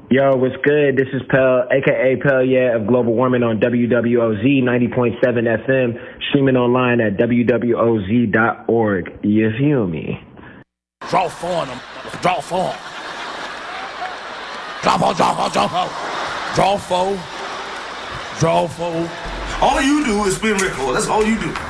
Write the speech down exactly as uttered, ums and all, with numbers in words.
Yo, what's good? This is Pell, a k a. Pell Yeah of Global Warming on W W O Z ninety point seven F M, streaming online at W W O Z dot org. You feel me? Draw four on them. Draw four. Draw four, draw four, draw four. Draw four. Draw four. All you do is spin record. That's all you do.